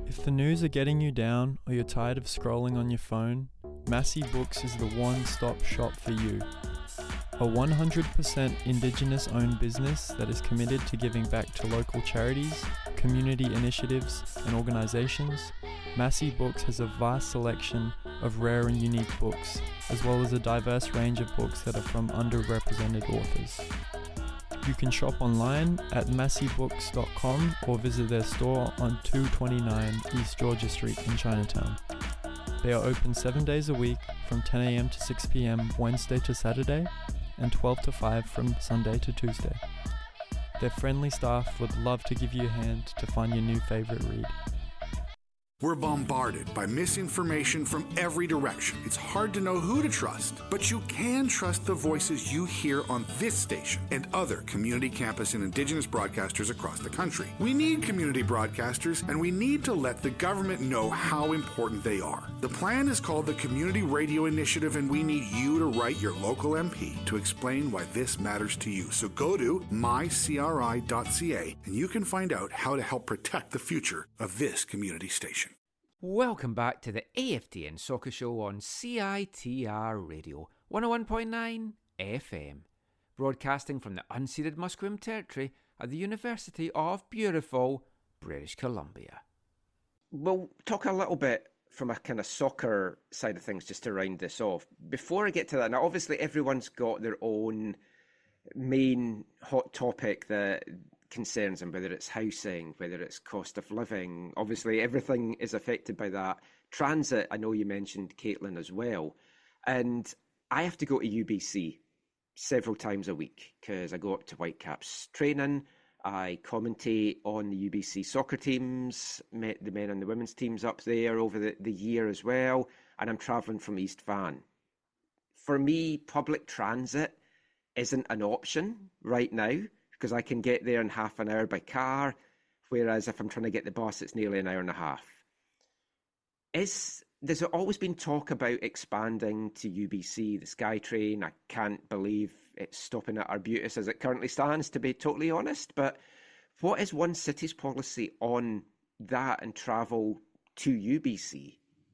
If the news are getting you down or you're tired of scrolling on your phone, Massey Books is the one-stop shop for you. A 100% Indigenous-owned business that is committed to giving back to local charities, community initiatives, and organisations, Massey Books has a vast selection of rare and unique books, as well as a diverse range of books that are from underrepresented authors. You can shop online at masseybooks.com or visit their store on 229 East Georgia Street in Chinatown. They are open 7 days a week from 10 a.m. to 6 p.m. Wednesday to Saturday and 12 to 5 from Sunday to Tuesday. Their friendly staff would love to give you a hand to find your new favorite read. We're bombarded by misinformation from every direction. It's hard to know who to trust, but you can trust the voices you hear on this station and other community campus and Indigenous broadcasters across the country. We need community broadcasters, and we need to let the government know how important they are. The plan is called the Community Radio Initiative, and we need you to write your local MP to explain why this matters to you. So go to mycri.ca, and you can find out how to help protect the future of this community station. Welcome back to the AFTN Soccer Show on CITR Radio 101.9 FM, broadcasting from the unceded Musqueam Territory at the University of beautiful British Columbia. We'll talk a little bit from a kind of soccer side of things just to round this off. Before I get to that, now obviously everyone's got their own main hot topic that concerns them, whether it's housing, whether it's cost of living. Obviously, everything is affected by that. Transit, I know you mentioned, Caitlin, as well. And I have to go to UBC several times a week because I go up to Whitecaps training. I commentate on the UBC soccer teams, met the men and the women's teams up there over the year as well. And I'm travelling from East Van. For me, public transit isn't an option right now, because I can get there in half an hour by car, whereas if I'm trying to get the bus, it's nearly an hour and a half. There's always been talk about expanding to UBC, the SkyTrain. I can't believe it's stopping at Arbutus as it currently stands, to be totally honest. But what is One City's policy on that and travel to UBC?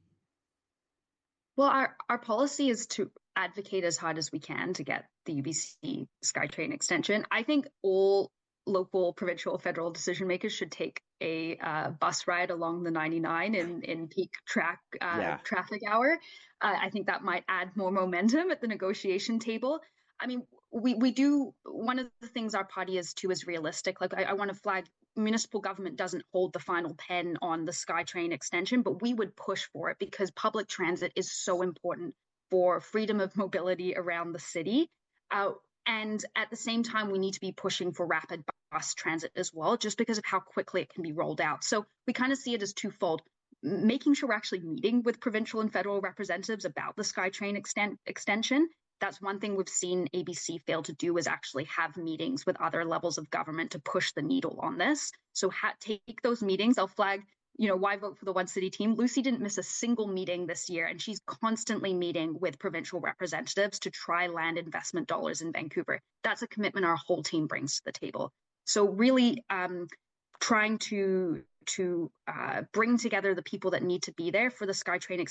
Well, our policy is to advocate as hard as we can to get the UBC SkyTrain extension. I think all local, provincial, federal decision makers should take a bus ride along the 99 in peak traffic hour. I think that might add more momentum at the negotiation table. I mean, we do, one of the things our party is realistic. Like I want to flag, municipal government doesn't hold the final pen on the SkyTrain extension, but we would push for it because public transit is so important for freedom of mobility around the city. And at the same time, we need to be pushing for rapid bus transit as well, just because of how quickly it can be rolled out. So we kind of see it as twofold, making sure we're actually meeting with provincial and federal representatives about the SkyTrain extension. That's one thing we've seen ABC fail to do, is actually have meetings with other levels of government to push the needle on this. So take those meetings. I'll flag, why vote for the One City team? Lucy didn't miss a single meeting this year, and she's constantly meeting with provincial representatives to try land investment dollars in Vancouver. That's a commitment our whole team brings to the table. So really trying to bring together the people that need to be there for the SkyTrain